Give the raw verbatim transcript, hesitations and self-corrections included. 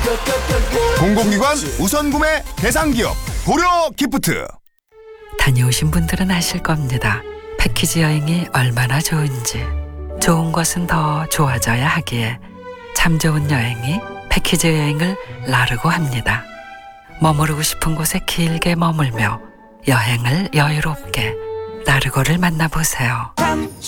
공공기관 우선 구매 대상 기업 고려 기프트. 다녀오신 분들은 아실 겁니다. 패키지 여행이 얼마나 좋은지. 좋은 것은 더 좋아져야 하기에 참 좋은 여행이 패키지 여행을 나르고 합니다. 머무르고 싶은 곳에 길게 머물며 여행을 여유롭게 나르고를 만나보세요.